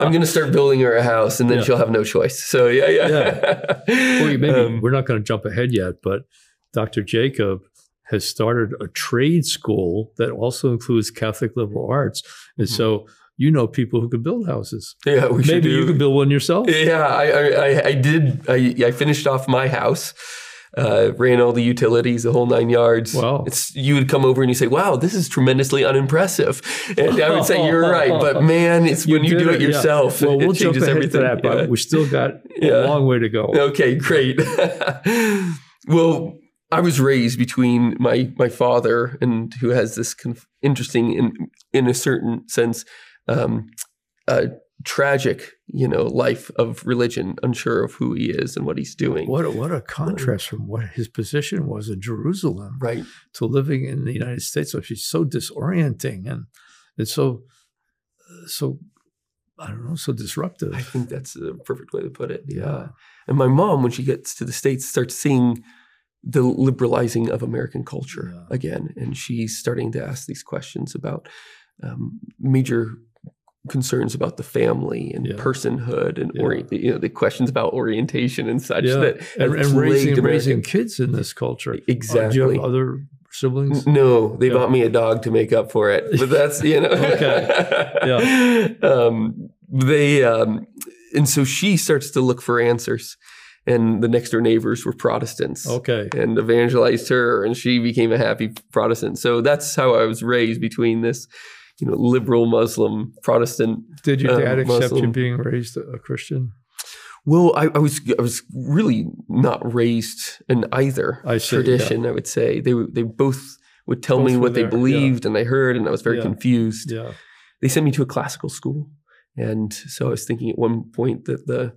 I'm going to start building her a house, and then she'll have no choice. So yeah. Well, maybe we're not going to jump ahead yet, but Dr. Jacob has started a trade school that also includes Catholic liberal arts, and so you know people who can build houses. Yeah, maybe you could build one yourself. Yeah, I did. I finished off my house. Ran all the utilities, the whole 9 yards. Wow. You would come over and you say, wow, this is tremendously unimpressive. And I would say, you're right. But man, it's when you do it yourself, well, we'll it changes jump everything. Ahead to that, but we still got a long way to go. Okay, great. Well, I was raised between my father, and who has this interesting, in a certain sense, tragic, life of religion, unsure of who he is and what he's doing. What a contrast from what his position was in Jerusalem, right, to living in the United States, which is so disorienting and it's so I don't know, so disruptive. I think that's the perfect way to put it. Yeah. And my mom, when she gets to the States, starts seeing the liberalizing of American culture again, and she's starting to ask these questions about major concerns about the family and personhood and the questions about orientation and such and raising kids in this culture. Exactly. Do you have other siblings? No, they bought me a dog to make up for it, but that's okay. And so she starts to look for answers. And the next door neighbors were Protestants. Okay. And evangelized her, and she became a happy Protestant. So that's how I was raised, between this liberal Muslim, Protestant. Did your dad accept Muslim. you being raised a Christian? Well, I was really not raised in either tradition. I would say they both would tell me what they believed, and I heard, and I was very confused. Yeah. They sent me to a classical school, and so I was thinking at one point that the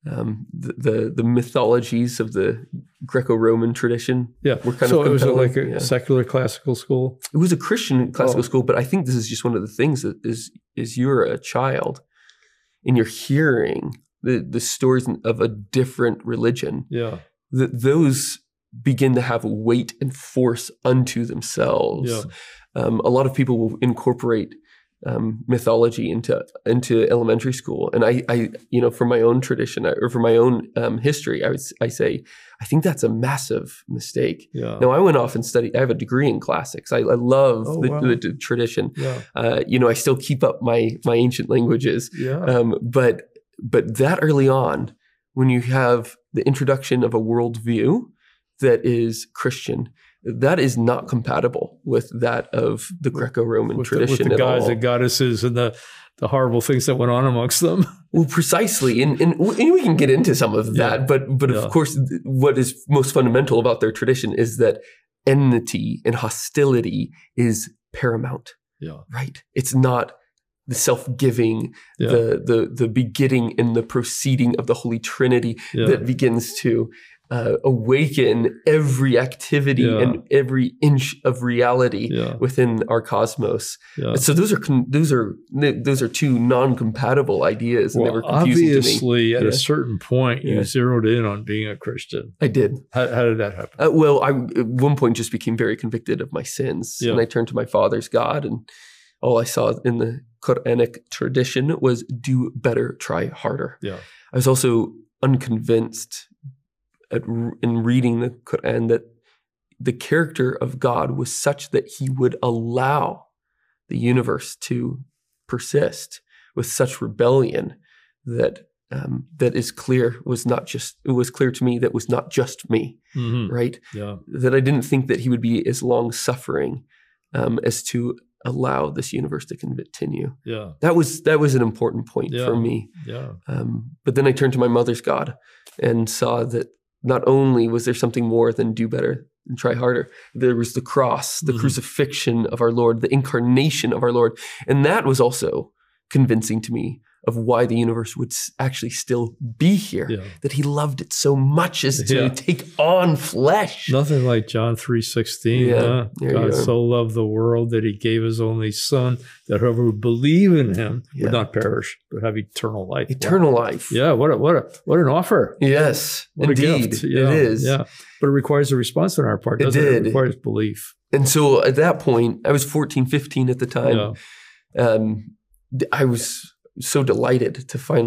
mythologies of the Greco-Roman tradition were kind of compelling. So it was like a secular classical school? It was a Christian classical school, but I think this is just one of the things that is you're a child and you're hearing the stories of a different religion. Yeah. Those begin to have weight and force unto themselves. Yeah. A lot of people will incorporate mythology into elementary school, and I for my own tradition or for my own history, I say I think that's a massive mistake. Yeah. Now I went off and studied. I have a degree in classics. I love the tradition. Yeah. I still keep up my ancient languages. Yeah. But that early on, when you have the introduction of a worldview that is Christian, that is not compatible with that of the Greco-Roman tradition with the at gods all. and goddesses and the horrible things that went on amongst them. Well, precisely. And we can get into some of that. But of course, what is most fundamental about their tradition is that enmity and hostility is paramount. Yeah. Right? It's not the self-giving, the begetting and the proceeding of the Holy Trinity that begins to awaken every activity and every inch of reality within our cosmos. Yeah. So those are two non-compatible ideas, and they were confusing to me. Obviously, at a certain point, you zeroed in on being a Christian. I did. How did that happen? Well, I at one point just became very convicted of my sins, and I turned to my father's God, and all I saw in the Quranic tradition was do better, try harder. Yeah. I was also unconvinced in reading the Quran that the character of God was such that he would allow the universe to persist with such rebellion that is clear it was clear to me that was not just me, right? Yeah. That I didn't think that he would be as long suffering as to allow this universe to continue. Yeah. That was an important point for me. Yeah. But then I turned to my mother's God and saw that not only was there something more than do better and try harder, there was the cross, the crucifixion of our Lord, the incarnation of our Lord. And that was also convincing to me of why the universe would actually still be here, that he loved it so much as to take on flesh. Nothing like John 3:16. Huh? God so loved the world that he gave his only son, that whoever would believe in him would not perish, but have eternal life. Eternal life. Yeah, what an offer. Yes, what indeed. A gift. It is. Yeah, but it requires a response on our part, doesn't it? It requires belief. And so at that point, I was 14, 15 at the time. Yeah. I was so delighted to finally